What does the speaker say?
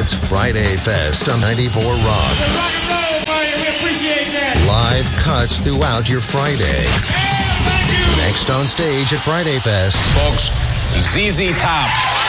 It's Friday Fest on 94 Rock. Rock and roll, buddy. We appreciate that. Live cuts throughout your Friday. Thank you. Next on stage at Friday Fest. Folks, ZZ Top.